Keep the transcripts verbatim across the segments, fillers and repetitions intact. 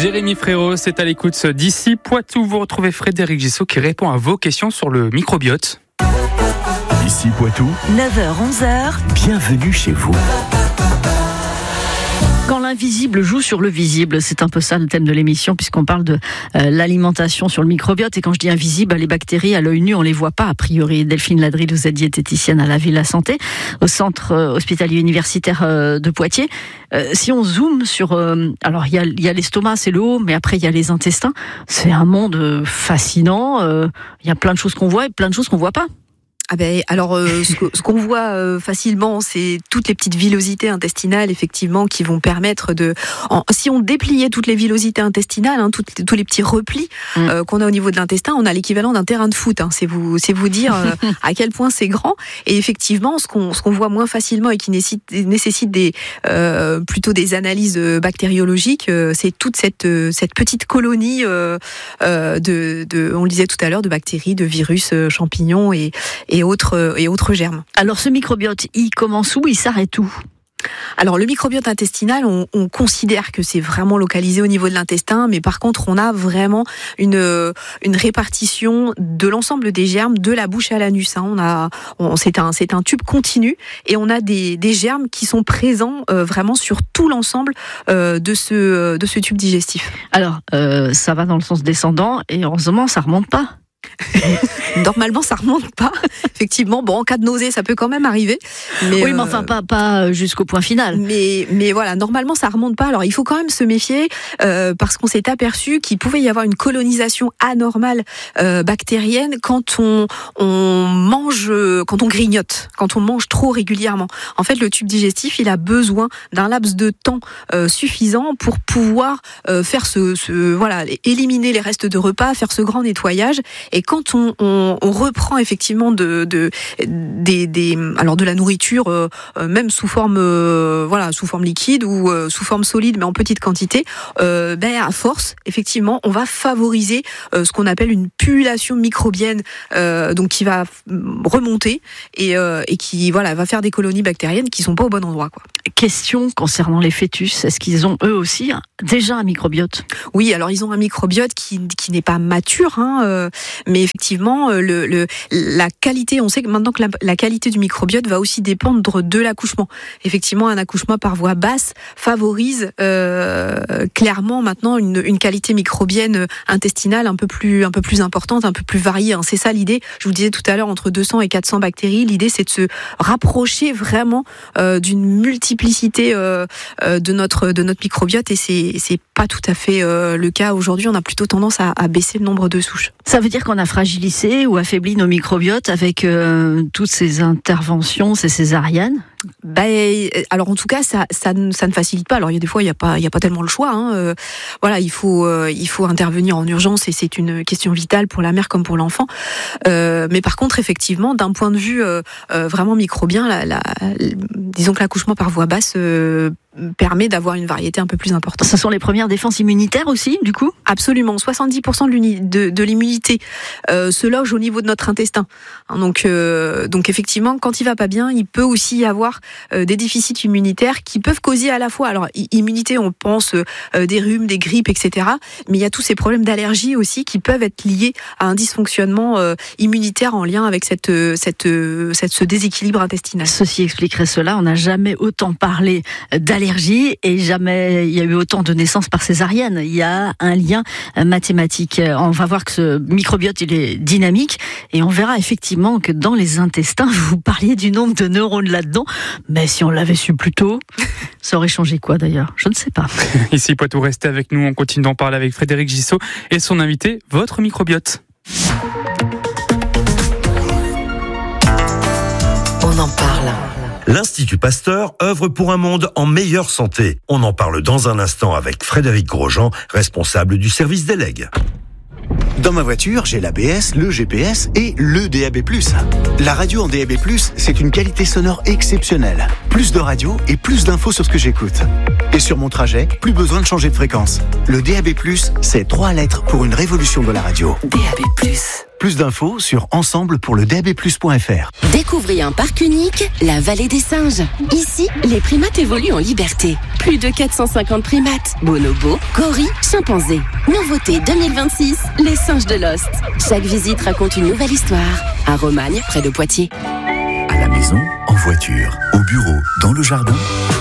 Jérémy Frérot, c'est à l'écoute d'ici Poitou. Vous retrouvez Frédéric Gissot qui répond à vos questions sur le microbiote. Ici Poitou, neuf heures onze heures. Bienvenue chez vous. Quand l'invisible joue sur le visible, c'est un peu ça le thème de l'émission, puisqu'on parle de euh, l'alimentation sur le microbiote. Et quand je dis invisible, les bactéries à l'œil nu, on les voit pas a priori. Delphine Ladrille, vous êtes diététicienne à la Villa Santé, au centre euh, hospitalier universitaire euh, de Poitiers. Euh, si on zoome sur, euh, alors il y a, y a l'estomac, c'est le haut, mais après il y a les intestins. C'est un monde euh, fascinant. Il euh, y a plein de choses qu'on voit et plein de choses qu'on voit pas. Ah ben, alors, euh, ce, que, ce qu'on voit euh, facilement, c'est toutes les petites villosités intestinales, effectivement, qui vont permettre de... En, si on dépliait toutes les villosités intestinales, hein, toutes, tous les petits replis mmh. euh, qu'on a au niveau de l'intestin, on a l'équivalent d'un terrain de foot. Hein, c'est, vous, c'est vous dire euh, à quel point c'est grand. Et effectivement, ce qu'on, ce qu'on voit moins facilement et qui nécessite, nécessite des, euh, plutôt des analyses bactériologiques, euh, c'est toute cette, cette petite colonie euh, euh, de, de, on le disait tout à l'heure, de bactéries, de virus, euh, champignons et... et autres, et autres germes. Alors ce microbiote, il commence où, il s'arrête où ? Alors le microbiote intestinal, on, on considère que c'est vraiment localisé au niveau de l'intestin, mais par contre on a vraiment une, une répartition de l'ensemble des germes de la bouche à l'anus. Hein. On a, on, c'est, un, c'est un tube continu et on a des, des germes qui sont présents euh, vraiment sur tout l'ensemble euh, de, ce, de ce tube digestif. Alors euh, ça va dans le sens descendant et heureusement ça remonte pas. Normalement, ça remonte pas. Effectivement, bon, en cas de nausée, ça peut quand même arriver. Mais oui, mais enfin, euh, pas, pas jusqu'au point final. Mais, mais voilà, normalement, ça remonte pas. Alors, il faut quand même se méfier euh, parce qu'on s'est aperçu qu'il pouvait y avoir une colonisation anormale euh, bactérienne quand on, on mange, quand on grignote, quand on mange trop régulièrement. En fait, le tube digestif, il a besoin d'un laps de temps euh, suffisant pour pouvoir euh, faire ce, ce, voilà, éliminer les restes de repas, faire ce grand nettoyage. Et quand on, on, on reprend effectivement de, de, des, des, alors de la nourriture, euh, même sous forme, euh, voilà, sous forme liquide ou euh, sous forme solide, mais en petite quantité, euh, ben à force, effectivement, on va favoriser euh, ce qu'on appelle une pullulation microbienne, euh, donc qui va remonter et, euh, et qui, voilà, va faire des colonies bactériennes qui sont pas au bon endroit, quoi. Question concernant les fœtus, est-ce qu'ils ont eux aussi déjà un microbiote ? Oui, alors ils ont un microbiote qui, qui n'est pas mature, hein, euh, mais effectivement, le, le, la qualité, on sait que maintenant que la, la qualité du microbiote va aussi dépendre de l'accouchement. Effectivement, un accouchement par voie basse favorise euh, clairement maintenant une, une qualité microbienne intestinale un peu plus, un peu plus importante, un peu plus variée. Hein. C'est ça l'idée. Je vous disais tout à l'heure, entre deux cents et quatre cents bactéries. L'idée, c'est de se rapprocher vraiment euh, d'une multiplicité euh, euh, de notre de notre microbiote, et c'est c'est pas tout à fait euh, le cas aujourd'hui. On a plutôt tendance à, à baisser le nombre de souches. Ça veut dire qu'on a fragilisé ou affaibli nos microbiotes avec euh, toutes ces interventions, ces césariennes ? Ben, alors en tout cas, ça, ça, ça ne facilite pas. Alors il y a des fois, il n'y a pas, il y a pas tellement le choix. Hein. Euh, voilà, il faut, euh, il faut intervenir en urgence et c'est une question vitale pour la mère comme pour l'enfant. Euh, mais par contre, effectivement, d'un point de vue euh, euh, vraiment microbien, la, la, disons que l'accouchement par voie basse euh, permet d'avoir une variété un peu plus importante. Ce sont les premières défenses immunitaires aussi, du coup ? Absolument. soixante-dix pour cent de, de, de l'immunité euh, se loge au niveau de notre intestin. Donc, euh, donc effectivement, quand il va pas bien, il peut aussi y avoir euh, des déficits immunitaires qui peuvent causer à la fois, alors immunité, on pense euh, des rhumes, des grippes, et cetera. Mais il y a tous ces problèmes d'allergie aussi qui peuvent être liés à un dysfonctionnement euh, immunitaire en lien avec cette, cette, cette, ce déséquilibre intestinal. Ceci expliquerait cela. On n'a jamais autant parlé d'allergie et jamais il y a eu autant de naissances par césarienne. Il y a un lien mathématique. On va voir que ce microbiote, il est dynamique et on verra effectivement que dans les intestins, vous parliez du nombre de neurones là-dedans, mais si on l'avait su plus tôt, ça aurait changé quoi d'ailleurs ? Je ne sais pas. Ici Poitou, restez avec nous, on continue d'en parler avec Frédéric Gissot et son invité, votre microbiote. On en parle. L'Institut Pasteur œuvre pour un monde en meilleure santé. On en parle dans un instant avec Frédéric Grosjean, responsable du service des legs. Dans ma voiture, j'ai l'A B S, le G P S et le D A B plus. La radio en D A B plus, c'est une qualité sonore exceptionnelle. Plus de radio et plus d'infos sur ce que j'écoute. Et sur mon trajet, plus besoin de changer de fréquence. Le D A B plus, c'est trois lettres pour une révolution de la radio. D A B plus. Plus d'infos sur ensemble pour le D A B plus point F R. Découvrez un parc unique, la Vallée des Singes. Ici, les primates évoluent en liberté. Plus de quatre cent cinquante primates, bonobos, gorilles, chimpanzés. Nouveauté deux mille vingt-six, les singes de Lost. Chaque visite raconte une nouvelle histoire. À Romagne, près de Poitiers. À la maison, en voiture, au bureau, dans le jardin.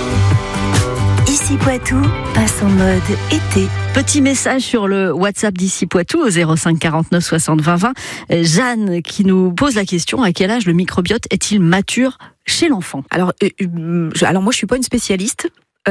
Ici Poitou passe en mode été. Petit message sur le WhatsApp d'Ici Poitou au zéro cinq quarante-neuf soixante vingt vingt. Jeanne qui nous pose la question: à quel âge le microbiote est-il mature chez l'enfant? Alors, euh, je, alors moi je suis pas une spécialiste.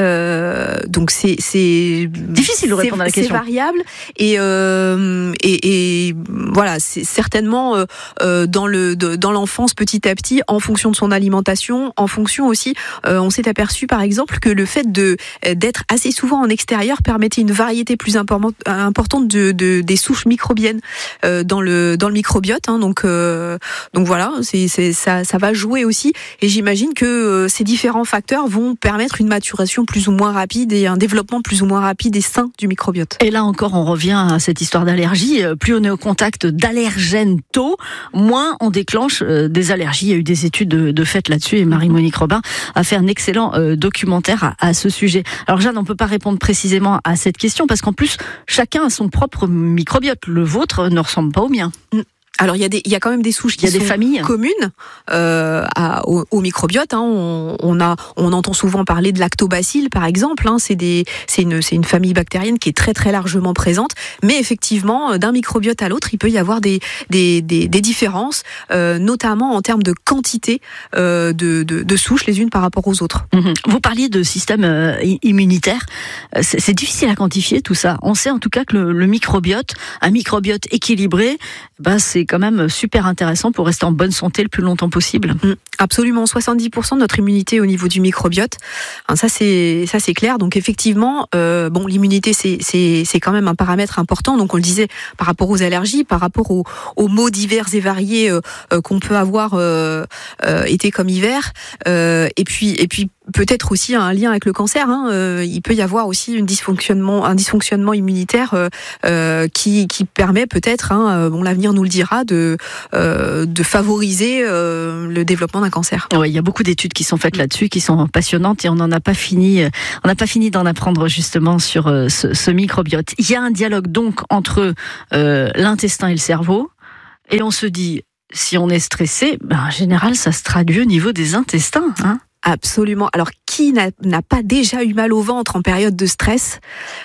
Euh, donc c'est c'est difficile de répondre à la question. C'est variable et euh, et, et voilà, c'est certainement euh, dans le de, dans l'enfance petit à petit, en fonction de son alimentation, en fonction aussi. Euh, on s'est aperçu par exemple que le fait de d'être assez souvent en extérieur permettait une variété plus importante importante de, de des souches microbiennes euh, dans le dans le microbiote. Hein, donc euh, donc voilà, c'est c'est ça ça va jouer aussi. Et j'imagine que euh, ces différents facteurs vont permettre une maturation plus ou moins rapide et un développement plus ou moins rapide et sain du microbiote. Et là encore, on revient à cette histoire d'allergie. Plus on est au contact d'allergènes tôt, moins on déclenche des allergies. Il y a eu des études de, de fait là-dessus et Marie-Monique Robin a fait un excellent euh, documentaire à, à ce sujet. Alors Jeanne, on ne peut pas répondre précisément à cette question parce qu'en plus, chacun a son propre microbiote. Le vôtre ne ressemble pas au mien. Mmh. Alors il y a des, il y a quand même des souches qui il y a des sont familles communes euh, à, au, au microbiote. Hein. On, on a, on entend souvent parler de lactobacilles par exemple. Hein. C'est des, c'est une, c'est une famille bactérienne qui est très très largement présente. Mais effectivement, d'un microbiote à l'autre, il peut y avoir des, des, des, des différences, euh, notamment en termes de quantité euh, de, de, de souches les unes par rapport aux autres. Mmh. Vous parliez de système euh, immunitaire. C'est, c'est difficile à quantifier tout ça. On sait en tout cas que le, le microbiote, un microbiote équilibré, ben c'est quand même super intéressant pour rester en bonne santé le plus longtemps possible. Mmh, absolument, soixante-dix pour cent de notre immunité au niveau du microbiote. Hein, ça c'est ça c'est clair. Donc effectivement, euh, bon, l'immunité c'est c'est c'est quand même un paramètre important. Donc on le disait par rapport aux allergies, par rapport aux, aux maux divers et variés euh, euh, qu'on peut avoir euh, euh, été comme hiver. Euh, et puis et puis peut-être aussi un lien avec le cancer. Hein. Euh, il peut y avoir aussi une dysfonctionnement, un dysfonctionnement immunitaire euh, euh, qui, qui permet peut-être, hein, bon, l'avenir nous le dira, de, euh, de favoriser euh, le développement d'un cancer. Oui, il y a beaucoup d'études qui sont faites là-dessus, qui sont passionnantes et on n'en a pas fini. On n'a pas fini d'en apprendre justement sur euh, ce, ce microbiote. Il y a un dialogue donc entre euh, l'intestin et le cerveau, et on se dit, si on est stressé, ben, en général, ça se traduit au niveau des intestins, hein. Absolument. Alors, qui n'a, n'a pas déjà eu mal au ventre en période de stress?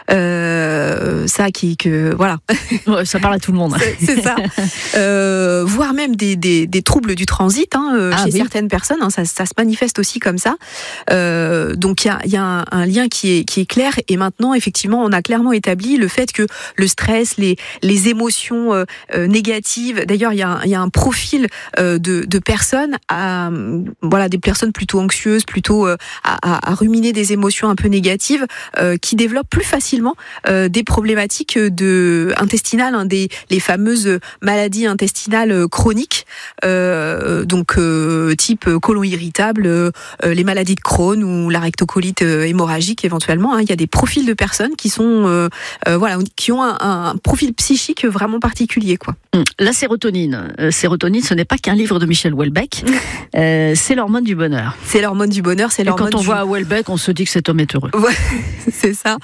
euh, Ça, qui, que voilà. Ouais, ça parle à tout le monde. C'est, c'est ça. Euh, voire même des, des, des troubles du transit hein, euh, ah, chez oui. certaines personnes. Hein, ça, ça se manifeste aussi comme ça. Euh, donc, il y a, y a un, un lien qui est, qui est clair. Et maintenant, effectivement, on a clairement établi le fait que le stress, les, les émotions euh, euh, négatives. D'ailleurs, il y a, y a un profil euh, de, de personnes, à, voilà, des personnes plutôt anxieuses, plutôt euh, à, à ruminer des émotions un peu négatives, euh, qui développent plus facilement euh, des problématiques de intestinales, hein, des les fameuses maladies intestinales chroniques, euh, donc euh, type côlon irritable, euh, les maladies de Crohn ou la rectocolite hémorragique éventuellement. Hein. Il y a des profils de personnes qui sont euh, euh, voilà, qui ont un, un profil psychique vraiment particulier, quoi. La sérotonine, euh, sérotonine, ce n'est pas qu'un livre de Michel Houellebecq, euh, c'est l'hormone du bonheur. C'est l'hormone du bonheur, c'est l'hormone. Et quand on du... voit Houellebecq, on se dit que cet homme est heureux. Ouais, c'est ça.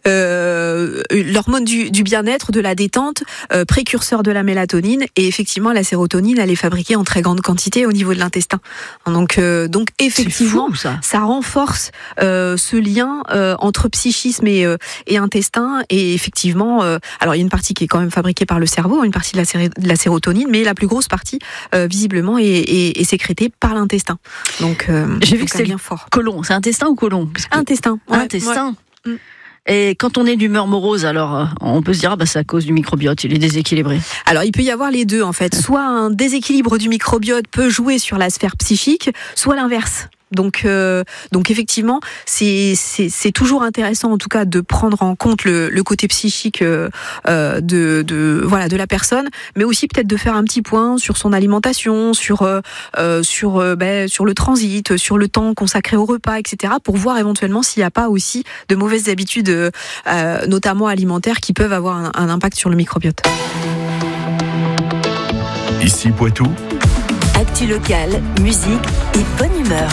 Euh, l'hormone du, du bien-être, de la détente, euh, précurseur de la mélatonine, et effectivement la sérotonine, elle est fabriquée en très grande quantité au niveau de l'intestin. Donc, euh, donc effectivement, fou, ça. ça renforce euh, ce lien euh, entre psychisme et, euh, et intestin. Et effectivement, euh, alors il y a une partie qui est quand même fabriquée par le cerveau, une partie de la, sé- de la sérotonine, mais la plus grosse partie, euh, visiblement, est, est, est sécrétée par l'intestin. Donc, euh, j'ai donc vu que c'est bien fort. Côlon, c'est intestin ou côlon? Que... Intestin. Ouais, intestin. Ouais. Et quand on est d'humeur morose, alors on peut se dire ah bah c'est à cause du microbiote, il est déséquilibré. Alors il peut y avoir les deux en fait. Soit un déséquilibre du microbiote peut jouer sur la sphère psychique, soit l'inverse. Donc, euh, donc effectivement, c'est, c'est, c'est toujours intéressant, en tout cas, de prendre en compte le, le côté psychique euh, de, de, voilà, de la personne, mais aussi peut-être de faire un petit point sur son alimentation, sur, euh, sur, euh, ben, sur le transit, sur le temps consacré au repas, et cetera, pour voir éventuellement s'il n'y a pas aussi de mauvaises habitudes, euh, notamment alimentaires, qui peuvent avoir un, un impact sur le microbiote. Ici Poitou, Actu locale, musique et bonne humeur.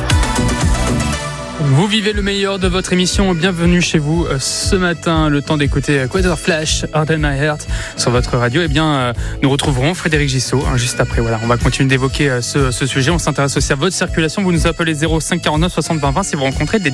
Vous vivez le meilleur de votre émission. Bienvenue chez vous ce matin. Le temps d'écouter Quarter Flash, Hard in My Heart sur votre radio. Eh bien, nous retrouverons Frédéric Gissot hein, juste après. Voilà, on va continuer d'évoquer ce, ce sujet. On s'intéresse aussi à votre circulation. Vous nous appelez zéro cinq quarante-neuf soixante vingt vingt si vous rencontrez des